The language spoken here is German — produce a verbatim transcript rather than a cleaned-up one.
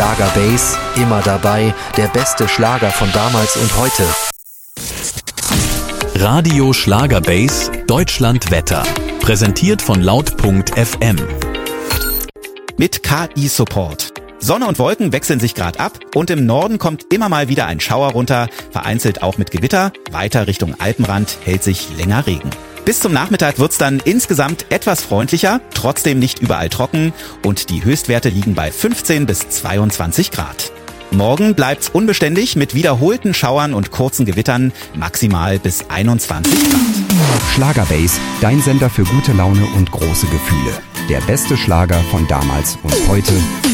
Schlager-Base, immer dabei, der beste Schlager von damals und heute. Radio Schlager-Base Deutschland-Wetter. Präsentiert von laut punkt f m. Mit K I-Support. Sonne und Wolken wechseln sich gerade ab und im Norden kommt immer mal wieder ein Schauer runter, vereinzelt auch mit Gewitter. Weiter Richtung Alpenrand hält sich länger Regen. Bis zum Nachmittag wird's dann insgesamt etwas freundlicher, trotzdem nicht überall trocken und die Höchstwerte liegen bei fünfzehn bis zweiundzwanzig Grad. Morgen bleibt's unbeständig mit wiederholten Schauern und kurzen Gewittern, maximal bis einundzwanzig Grad. Schlagerbase, dein Sender für gute Laune und große Gefühle. Der beste Schlager von damals und heute